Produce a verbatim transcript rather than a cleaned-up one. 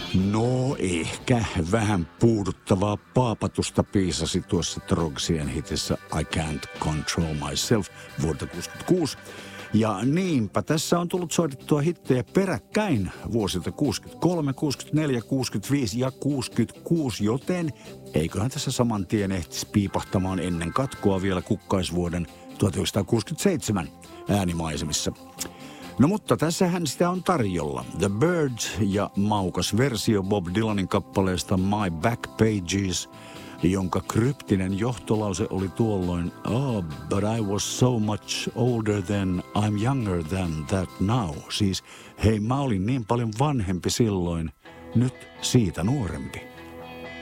No ehkä vähän puuduttavaa paapatusta piisasi tuossa Trogsien hitissä I Can't Control Myself vuodelta kuusikymmentäkuusi. Ja niinpä tässä on tullut soitettua hittejä peräkkäin vuosilta kuusikymmentäkolme, kuusikymmentäneljä, kuusikymmentäviisi ja kuusikymmentäkuusi, joten eiköhän tässä saman tien ehtisi piipahtamaan ennen katkoa vielä kukkaisvuoden tuhatyhdeksänsataakuusikymmentäseitsemän äänimaisemissa. No mutta tässähän sitä on tarjolla. The Byrds ja maukas versio Bob Dylanin kappaleesta My Back Pages, jonka kryptinen johtolause oli tuolloin Oh, but I was so much older then, I'm younger than that now. Siis, hei, mä olin niin paljon vanhempi silloin, nyt siitä nuorempi.